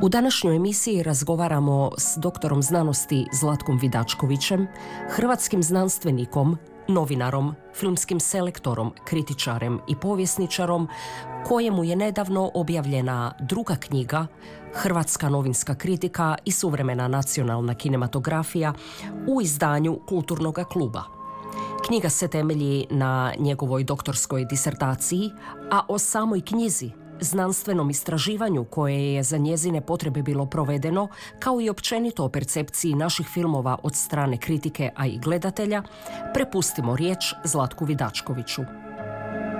U današnjoj emisiji razgovaramo s doktorom znanosti Zlatkom Vidačkovićem, hrvatskim znanstvenikom, novinarom, filmskim selektorom, kritičarem i povjesničarom, kojemu je nedavno objavljena druga knjiga Hrvatska novinska kritika i suvremena nacionalna kinematografija u izdanju Kulturnog kluba. Knjiga se temelji na njegovoj doktorskoj disertaciji, a o samoj knjizi, znanstvenom istraživanju koje je za njezine potrebe bilo provedeno, kao i općenito o percepciji naših filmova od strane kritike, a i gledatelja, prepustimo riječ Zlatku Vidačkoviću.